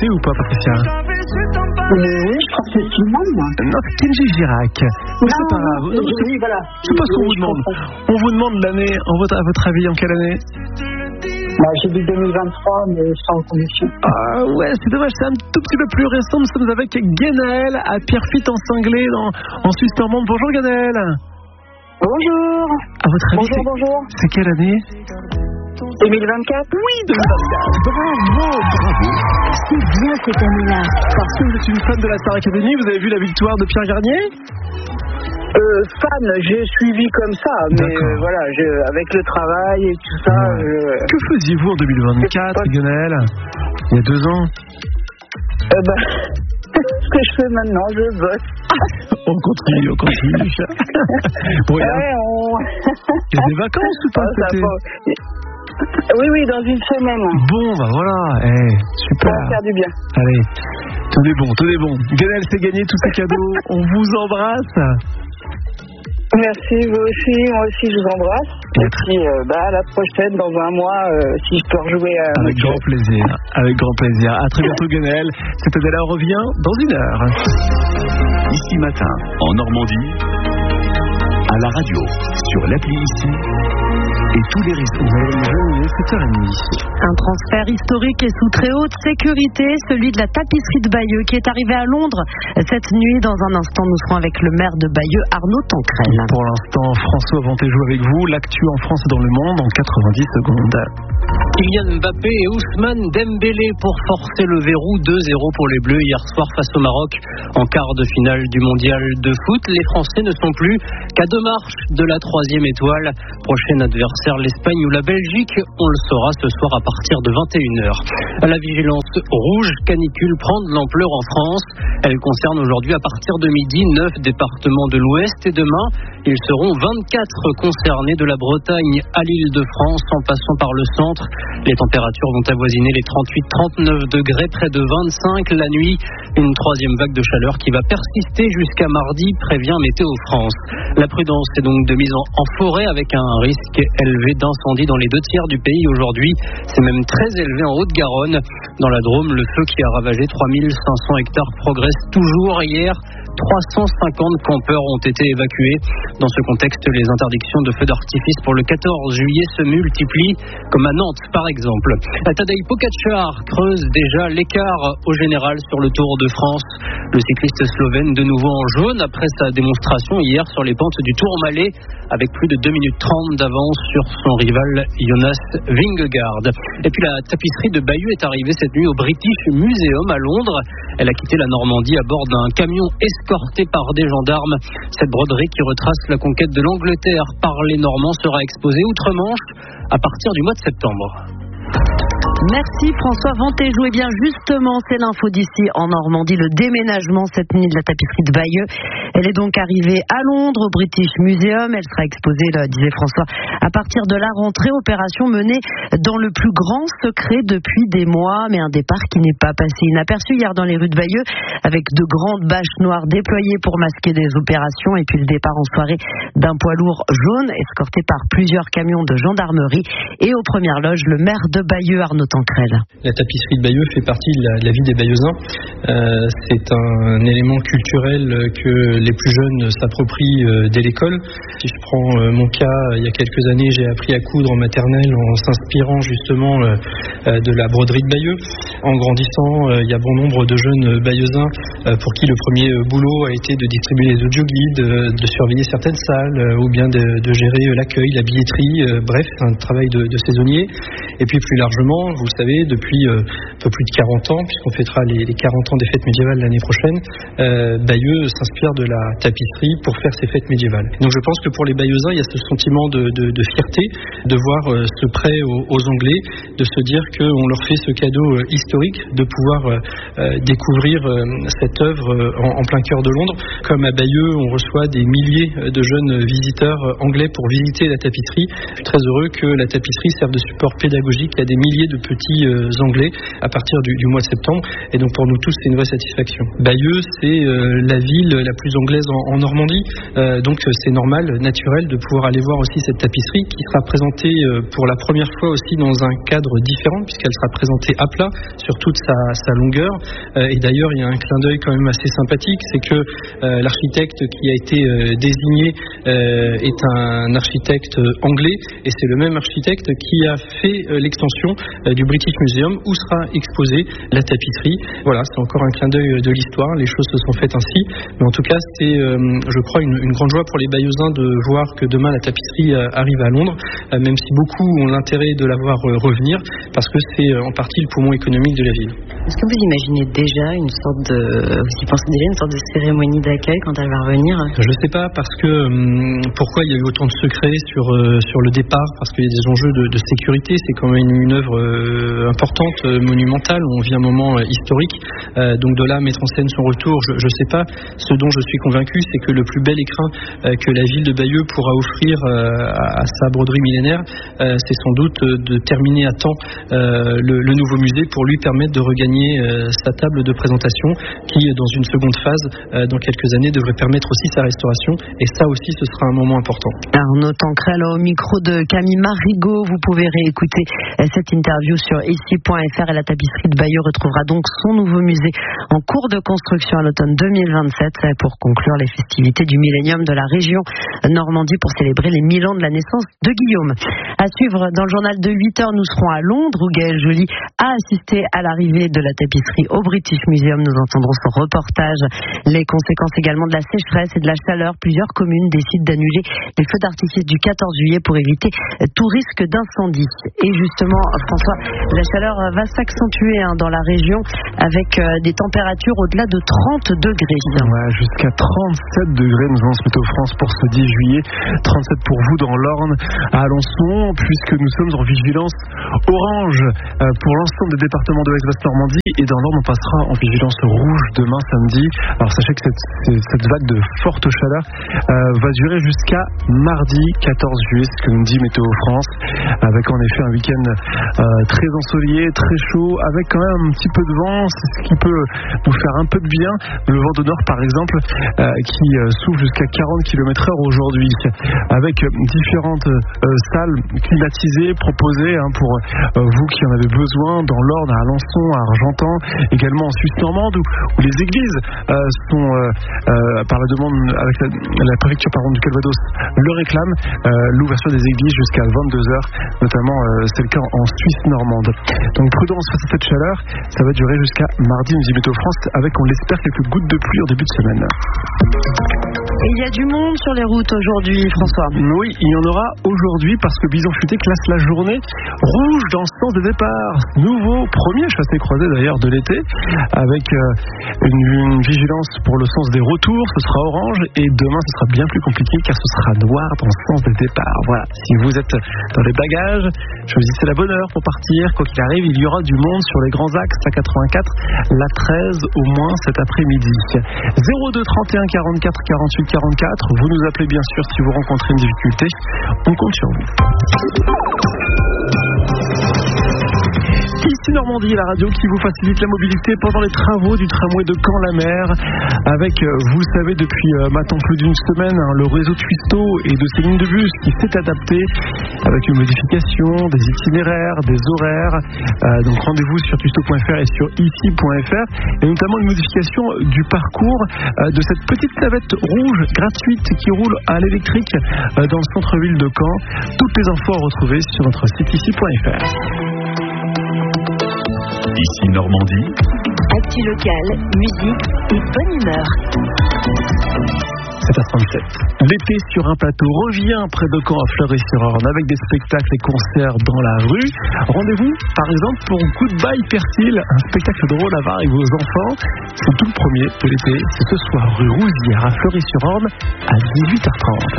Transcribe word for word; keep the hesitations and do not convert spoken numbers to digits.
chanter ou pas, Patricia? Euh, oui, je crois que c'est Simone. Non, c'est Kenji Girac. Mais c'est pas grave. Non, c'est, oui, voilà. c'est pas ce qu'on oui, vous demande. comprends. On vous demande l'année, en votre, à votre avis, en quelle année? Bah, j'ai dit deux mille vingt-trois, mais sans condition. Ah ouais, c'est dommage, c'est un tout petit peu plus récent. Nous sommes avec Guénaël à Pierrefitte en Cinglé, dans, en Suisse normande. Bonjour Guénaël. Bonjour. À votre avis, Bonjour, c'est, bonjour. c'est quelle année? deux mille vingt-quatre. Oui, deux mille vingt-quatre. Bravo, bravo. C'est bien cette année-là. Parce que vous êtes une fan de la Star Academy, vous avez vu la victoire de Pierre Garnier? Euh, fan, j'ai suivi comme ça, mais euh, voilà, je, avec le travail et tout ça. Ouais. Je... Que faisiez-vous en deux mille vingt-quatre, Guénaël? Il y a deux ans? Euh, bah, ce que je fais maintenant, je bosse. On continue, on continue. Bon, il y a, Ouais, on... il y a des vacances ou pas Ah, ça cet été? va. Oui, oui, dans une semaine. Bon, bah voilà, eh, Ça super. va faire du bien. Allez, tout est bon, tout est bon. Guénaël, c'est gagné tous ces cadeaux. On vous embrasse. Merci, vous aussi, moi aussi je vous embrasse. Et puis euh, bah, à la prochaine, dans un mois, euh, si je peux rejouer à... Avec grand plaisir, avec grand plaisir. À très bientôt Guénaël. Cette année-là revient dans une heure. Ici Matin, en Normandie, à la radio, sur l'appli Ici et tous les réseaux. Il est sept heures trente. Un transfert historique et sous très haute sécurité, celui de la tapisserie de Bayeux qui est arrivé à Londres cette nuit. Dans un instant, nous serons avec le maire de Bayeux, Arnaud Tancrel. Pour l'instant, François Vantéjou avec vous. L'actu en France et dans le monde en quatre-vingt-dix secondes. Kylian Mbappé et Ousmane Dembélé pour forcer le verrou. Deux zéro pour les Bleus hier soir face au Maroc en quart de finale du mondial de foot. Les Français ne sont plus qu'à deux marches de la troisième étoile. Prochain adversaire, l'Espagne ou la Belgique. On le saura ce soir à partir de vingt et une heures. La vigilance rouge canicule prend de l'ampleur en France. Elle concerne aujourd'hui à partir de midi neuf départements de l'Ouest et demain, ils seront vingt-quatre concernés de la Bretagne à l'Île-de-France en passant par le centre. Les températures vont avoisiner les trente-huit à trente-neuf degrés, près de vingt-cinq la nuit. Une troisième vague de chaleur qui va persister jusqu'à mardi, prévient Météo France. La prudence est donc de mise en, en forêt avec un risque élevé d'incendie dans les deux tiers du pays aujourd'hui. C'est même très élevé en Haute-Garonne. Dans la Drôme, le feu qui a ravagé trois mille cinq cents hectares progresse toujours. Hier, trois cent cinquante campeurs ont été évacués. Dans ce contexte, les interdictions de feux d'artifice pour le quatorze juillet se multiplient, comme à Nantes par exemple. Tadej Pogačar creuse déjà l'écart au général sur le Tour de France. Le cycliste slovène de nouveau en jaune après sa démonstration hier sur les pentes du Tourmalet, avec plus de deux minutes trente d'avance sur son rival Jonas Vingegaard. Et puis la tapisserie de Bayeux est arrivée cette nuit au British Museum à Londres. Elle a quitté la Normandie à bord d'un camion escorté par des gendarmes. Cette broderie qui retrace la conquête de l'Angleterre par les Normands sera exposée outre-Manche à partir du mois de septembre. Merci François Vantéjou. Et bien justement, c'est l'info d'ici en Normandie, le déménagement cette nuit de la tapisserie de Bayeux. Elle est donc arrivée à Londres au British Museum. Elle sera exposée, là, disait François, à partir de la rentrée. Opération menée dans le plus grand secret depuis des mois, mais un départ qui n'est pas passé inaperçu hier dans les rues de Bayeux, avec de grandes bâches noires déployées pour masquer des opérations, et puis le départ en soirée d'un poids lourd jaune escorté par plusieurs camions de gendarmerie. Et aux premières loges, le maire de Bayeux, Arnaud Tancrel. La tapisserie de Bayeux fait partie de la, de la vie des Bayeuxins. Euh, c'est un élément culturel que les plus jeunes s'approprient euh, dès l'école. Si je prends euh, mon cas, il y a quelques années, j'ai appris à coudre en maternelle en s'inspirant justement euh, euh, de la broderie de Bayeux. En grandissant, euh, il y a bon nombre de jeunes Bayeuxins euh, pour qui le premier euh, boulot a été de distribuer les audioguides, euh, de surveiller certaines salles euh, ou bien de, de gérer euh, l'accueil, la billetterie, euh, bref, un travail de, de saisonnier. Et puis plus largement, vous le savez, depuis euh, un peu plus de quarante ans, puisqu'on fêtera les, les quarante ans des fêtes médiévales l'année prochaine, euh, Bayeux s'inspire de la tapisserie pour faire ses fêtes médiévales. Donc je pense que pour les Bayeuxins, il y a ce sentiment de, de, de fierté, de voir euh, ce prêt aux, aux Anglais, de se dire qu'on leur fait ce cadeau euh, historique, de pouvoir euh, euh, découvrir euh, cette œuvre euh, en, en plein cœur de Londres. Comme à Bayeux, on reçoit des milliers de jeunes visiteurs euh, anglais pour visiter la tapisserie. Je suis très heureux que la tapisserie serve de support pédagogique à des milliers de petits euh, Anglais à partir du, du mois de septembre. Et donc pour nous tous, c'est une vraie satisfaction. Bayeux, c'est euh, la ville la plus anglaise en, en Normandie. Euh, donc c'est normal, naturel de pouvoir aller voir aussi cette tapisserie qui sera présentée euh, pour la première fois aussi dans un cadre différent puisqu'elle sera présentée à plat sur toute sa, sa longueur. Euh, et d'ailleurs, il y a un clin d'œil quand même assez sympathique, c'est que euh, l'architecte qui a été euh, désigné euh, est un architecte anglais et c'est le même architecte qui a fait euh, l'extension euh, du British Museum où sera exposée la tapisserie. Voilà, c'est encore un clin d'œil de l'histoire, les choses se sont faites ainsi. Mais en tout cas, c'est, euh, je crois, une, une grande joie pour les Bayeuxins de voir que demain la tapisserie euh, arrive à Londres, euh, même si beaucoup ont l'intérêt de la voir euh, revenir, parce que c'est euh, en partie le poumon économique de la ville. Est-ce que vous imaginez déjà une sorte de, vous y pensez déjà une sorte de cérémonie d'accueil quand elle va revenir? Je ne sais pas, parce que hum, pourquoi il y a eu autant de secrets sur euh, sur le départ, parce qu'il y a des enjeux de, de sécurité. C'est quand même une, une œuvre euh, importante, euh, monumentale. On vit un moment euh, historique, euh, donc de là mettre en scène son retour, je ne sais pas. Ce dont je suis convaincu, c'est que le plus bel écrin euh, que la ville de Bayeux pourra offrir euh, à, à sa broderie millénaire, euh, c'est sans doute euh, de terminer à temps euh, le, le nouveau musée pour lui permettre de regagner euh, sa table de présentation, qui dans une seconde phase, euh, dans quelques années, devrait permettre aussi sa restauration. Et ça aussi, ce sera un moment important. Arnaud Tancrel au micro de Camille Marigot. Vous pouvez réécouter cette interview sur ici point f r et la tapisserie de Bayeux retrouvera donc son nouveau musée en cours de construction à l'automne deux mille vingt-sept pour conclure les festivités du millénium de la région Normandie pour célébrer les mille ans de la naissance de Guillaume. À suivre dans le journal de huit heures, nous serons à Londres où Gaël Joly a assisté à l'arrivée de la tapisserie au British Museum. Nous entendrons son reportage. Les conséquences également de la sécheresse et de la chaleur. Plusieurs communes décident d'annuler les feux d'artifice du quatorze juillet pour éviter tout risque d'incendie. Et justement, François, la chaleur va s'accentuer hein, dans la région avec euh, des températures au-delà de trente degrés. Ouais, jusqu'à trente-sept degrés, nous avons ce Météo France pour ce dix juillet. trente-sept pour vous dans l'Orne, à Alençon, puisque nous sommes en vigilance orange euh, pour l'ensemble des départements de l'Ouest Normandie. Et dans l'Orne, on passera en vigilance rouge demain samedi. Alors sachez que cette, cette vague de forte chaleur euh, va durer jusqu'à mardi quatorze juillet, c'est ce que nous dit Météo France, avec en effet un week-end euh, très ensoleillé, très chaud, avec quand même un petit peu de vent, c'est ce qui peut nous faire un peu de bien. Le vent de nord par exemple, euh, qui euh, souffle jusqu'à quarante kilomètres heure aujourd'hui, avec différentes euh, salles climatisées proposées hein, pour euh, vous qui en avez besoin dans l'Orne, à Alençon, à Argentan, également en Suisse normande, où, où les églises euh, sont euh, euh, par la demande avec la, la préfecture pardon, du Calvados le réclame, euh, l'ouverture des églises jusqu'à vingt-deux heures, notamment euh, c'est le cas en Suisse normande. Donc prudence face à cette chaleur, ça va durer jusqu'à mardi, nous dit Météo France, avec on l'espère quelques gouttes de pluie en début de semaine. Et il y a du monde sur les routes aujourd'hui, François. Oui, il y en aura aujourd'hui parce que Bison Futé classe la journée rouge dans le sens des départs. Nouveau premier chassé-croisé d'ailleurs de l'été, avec euh, une, une vigilance pour le sens des retours, ce sera orange, et demain ce sera bien plus compliqué car ce sera noir dans le sens des départs. Voilà, si vous êtes dans les bagages, choisissez la bonne heure pour partir. Quoi qu'il arrive, il y aura du monde sur les grands axes, la quatre-vingt-quatre, la treize au moins cet après-midi. zéro deux trente et un quarante-quatre quarante-huit quarante-quatre, vous nous appelez bien sûr si vous rencontrez une difficulté, on compte sur vous. Ici Normandie, la radio qui vous facilite la mobilité pendant les travaux du tramway de Caen-la-Mer, avec, vous le savez, depuis maintenant plus d'une semaine, hein, le réseau Twisto et de ses lignes de bus qui s'est adapté avec une modification des itinéraires, des horaires. Euh, donc rendez-vous sur twisto point f r et sur ici point f r, et notamment une modification du parcours euh, de cette petite navette rouge gratuite qui roule à l'électrique euh, dans le centre-ville de Caen. Toutes les infos à retrouver sur notre site ici point f r. Ici Normandie. Actu locale, musique et bonne humeur. sept heures trente-sept. L'été sur un plateau revient près de Caen à Fleury-sur-Orne avec des spectacles et concerts dans la rue. Rendez-vous par exemple pour Goodbye Persil, un spectacle drôle à voir avec vos enfants. C'est tout le premier de l'été. C'est ce soir rue Rousière à Fleury-sur-Orne à dix-huit heures trente.